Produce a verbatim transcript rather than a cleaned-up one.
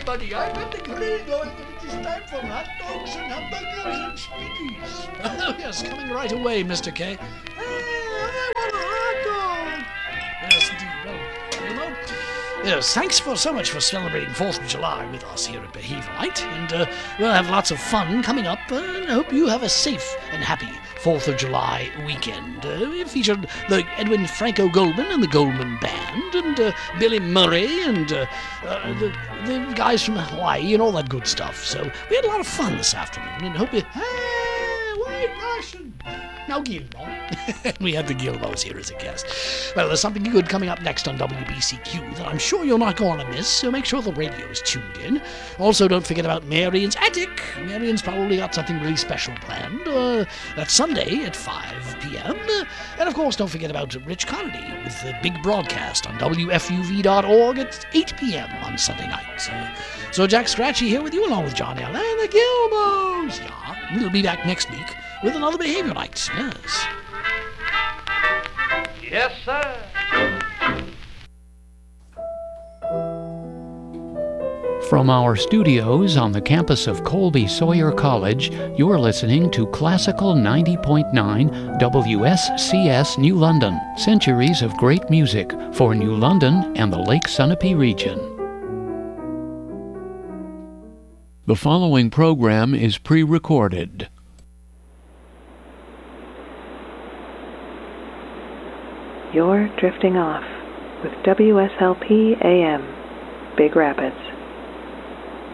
everybody. I'm at the grill going, and it is time for hot dogs and hamburgers and spinnies. Oh, yes, coming right away, Mister K. Hey, I want a hot dog. Yes, indeed. Well, you know, yes, thanks for so much for celebrating fourth of July with us here at Behaviorite, and uh, we'll have lots of fun coming up, uh, and I hope you have a safe and happy fourth of July weekend. Uh, we featured the Edwin Franco Goldman and the Goldman Band, and uh, Billy Murray, and uh, uh, the, the guys from Hawaii, and all that good stuff. So we had a lot of fun this afternoon, and hope you... Hey, White Russian. Now Gilmo. We had the Gilmos here as a guest. Well, there's something good coming up next on W B C Q that I'm sure you're not going to miss, so make sure the radio is tuned in. Also, don't forget about Marion's Attic. Marion's probably got something really special planned. Uh, that's Sunday at five p.m. And, of course, don't forget about Rich Carnady with the big broadcast on W F U V dot org at eight p.m. on Sunday night. So, so Jack Scratchy here with you, along with John L. and the Gilmos. Yeah, we'll be back next week with another Behavior Night, yes. Yes, sir. From our studios on the campus of Colby Sawyer College, you're listening to Classical ninety point nine W S C S New London, centuries of great music for New London and the Lake Sunapee region. The following program is pre-recorded. You're drifting off with W S L P A M, Big Rapids.